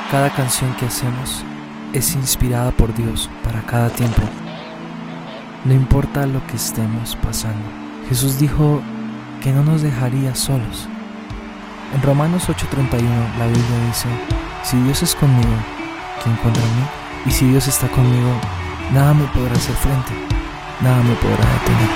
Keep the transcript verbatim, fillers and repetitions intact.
Cada canción que hacemos es inspirada por Dios para cada tiempo. No importa lo que estemos pasando. Jesús dijo que no nos dejaría solos. En Romanos ocho treinta y uno la Biblia dice: si Dios es conmigo, ¿quién contra mí? Y si Dios está conmigo, nada me podrá hacer frente, nada me podrá detener.